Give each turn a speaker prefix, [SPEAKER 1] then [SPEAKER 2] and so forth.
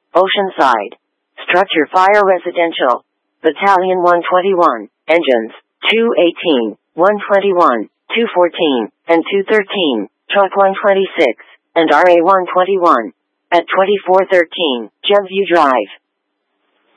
[SPEAKER 1] Oceanside. Structure Fire Residential. Battalion 121. Engines, 218, 121, 214, and 213. Truck 126, and RA 121. At 2413, Gemview Drive.